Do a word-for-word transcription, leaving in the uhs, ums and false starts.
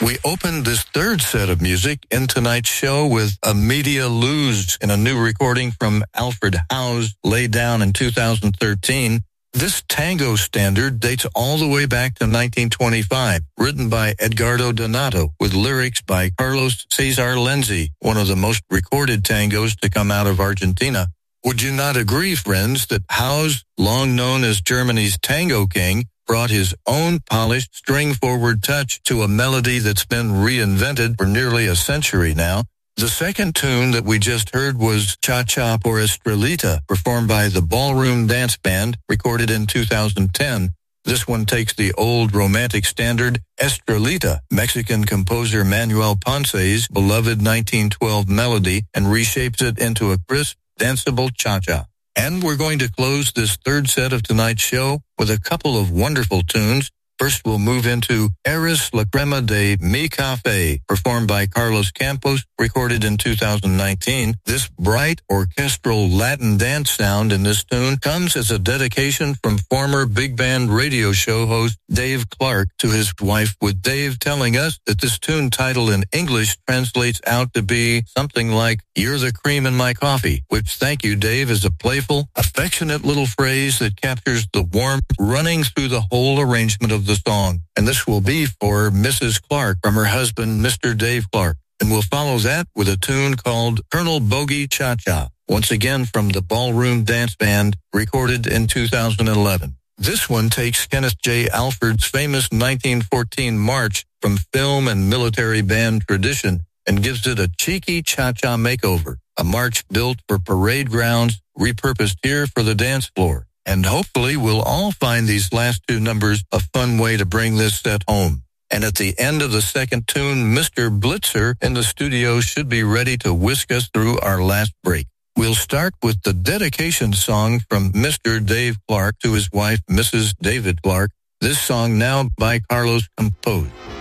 We opened this third set of music in tonight's show with A Media Luz in a new recording from Alfred Howes, laid down in two thousand thirteen. This tango standard dates all the way back to nineteen twenty-five, written by Edgardo Donato, with lyrics by Carlos Cesar Lenzi, one of the most recorded tangos to come out of Argentina. Would you not agree, friends, that Howes, long known as Germany's tango king, brought his own polished string-forward touch to a melody that's been reinvented for nearly a century now? The second tune that we just heard was Cha-Cha por Estrelita, performed by the Ballroom Dance Band, recorded in two thousand ten. This one takes the old romantic standard Estrelita, Mexican composer Manuel Ponce's beloved nineteen twelve melody, and reshapes it into a crisp, danceable cha-cha. And we're going to close this third set of tonight's show with a couple of wonderful tunes. First, we'll move into Eres la Crema de Mi Café, performed by Carlos Campos, recorded in two thousand nineteen. This bright orchestral Latin dance sound in this tune comes as a dedication from former big band radio show host Dave Clark to his wife, with Dave telling us that this tune title in English translates out to be something like, "You're the cream in my coffee," which, thank you, Dave, is a playful, affectionate little phrase that captures the warmth running through the whole arrangement of the song. And this will be for Missus Clark from her husband, Mister Dave Clark. And we'll follow that with a tune called Colonel Bogey Cha-Cha, once again from the Ballroom Dance Band, recorded in two thousand eleven. This one takes Kenneth J. Alford's famous nineteen fourteen march from film and military band tradition and gives it a cheeky cha-cha makeover, a march built for parade grounds, repurposed here for the dance floor. And hopefully we'll all find these last two numbers a fun way to bring this set home. And at the end of the second tune, Mister Blitzer in the studio should be ready to whisk us through our last break. We'll start with the dedication song from Mister Dave Clark to his wife, Missus David Clark. This song now by Carlos composed.